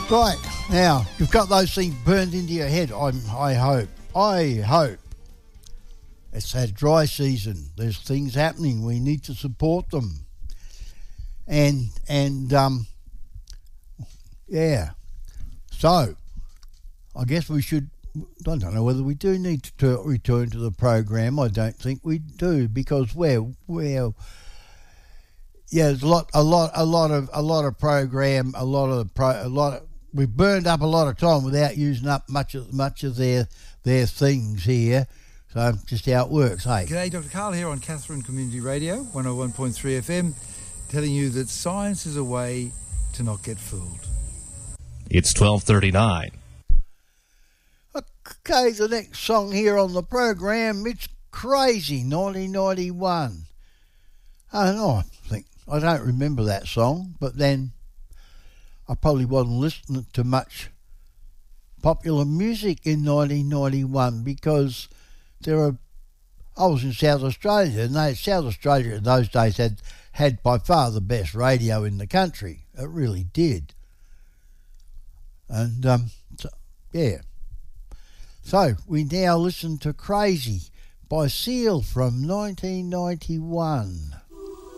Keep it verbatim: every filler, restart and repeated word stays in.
Right, now, you've got those things burned into your head, I'm, I hope. I hope. It's that dry season. There's things happening. We need to support them. And, and um, yeah. So, I guess we should, I don't know whether we do need to t- return to the program. I don't think we do, because we're, we're, yeah, there's a lot, a lot, a lot of, a lot of program, a lot of, pro, a lot of, we've burned up a lot of time without using up much of, much of their, their things here. So just how it works, hey. G'day, Doctor Carl here on Catherine Community Radio, one oh one point three F M, telling you that science is a way to not get fooled. It's twelve thirty-nine. Okay, the next song here on the program, it's Crazy, nineteen ninety-one. I don't know, I think, I don't remember that song, but then I probably wasn't listening to much popular music in nineteen ninety-one, because there are, I was in South Australia, and they, South Australia in those days had, had by far the best radio in the country. It really did. And, um, so, yeah. So, we now listen to Crazy by Seal from nineteen ninety-one.